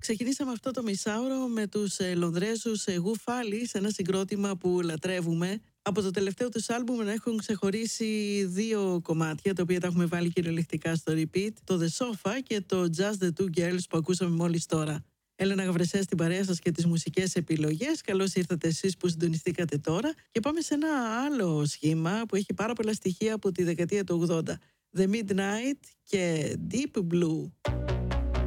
Ξεκινήσαμε αυτό το μισάωρο με τους Λονδρέζους Γουφάλι σε ένα συγκρότημα που λατρεύουμε. Από το τελευταίο τους άλμπουμ να έχουν ξεχωρίσει δύο κομμάτια, τα οποία τα έχουμε βάλει κυριολεκτικά στο repeat. Το The Sofa και το Just the Two Girls που ακούσαμε μόλις τώρα. Έλενα Γαβρεσέ στην παρέα σας και τις μουσικές επιλογές. Καλώς ήρθατε εσείς που συντονιστήκατε τώρα. Και πάμε σε ένα άλλο σχήμα που έχει πάρα πολλά στοιχεία από τη δεκαετία του 80. The Midnight και Deep Blue.